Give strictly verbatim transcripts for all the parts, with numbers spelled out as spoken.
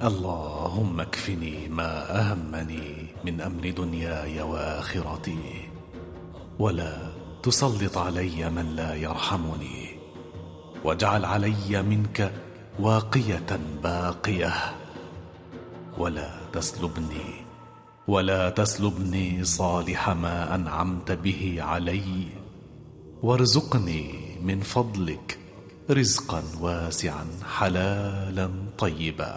اللهم اكفني ما أهمني من أمر دنياي وآخرتي، ولا تسلط علي من لا يرحمني، واجعل علي منك واقية باقية، ولا تسلبني ولا تسلبني صالح ما أنعمت به علي، وارزقني من فضلك رزقا واسعا حلالا طيبا.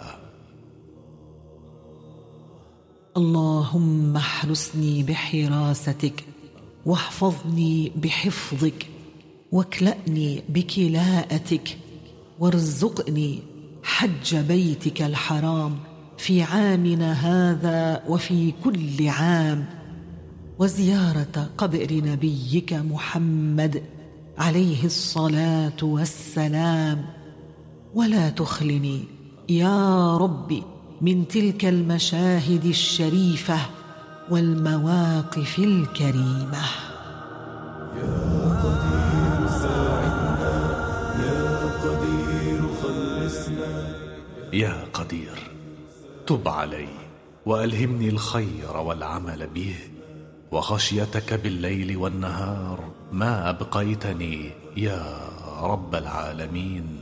اللهم احرسني بحراستك، واحفظني بحفظك، واكلأني بكلاءتك، وارزقني حج بيتك الحرام في عامنا هذا وفي كل عام، وزيارة قبر نبيك محمد عليه الصلاة والسلام، ولا تخلني يا ربي من تلك المشاهد الشريفة والمواقف الكريمة. يا قدير ساعدنا، يا قدير خلصنا. يا قدير تب علي وألهمني الخير والعمل به، وخشيتك بالليل والنهار ما أبقيتني يا رب العالمين.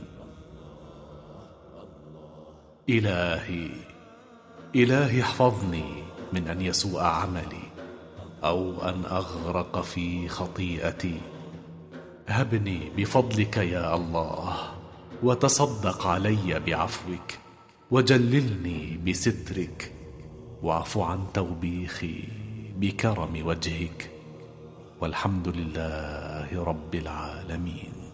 إلهي إلهي احفظني من أن يسوء عملي أو أن أغرق في خطيئتي. هبني بفضلك يا الله، وتصدق علي بعفوك، وجللني بسترك، واعف عن توبيخي بكرم وجهك، والحمد لله رب العالمين.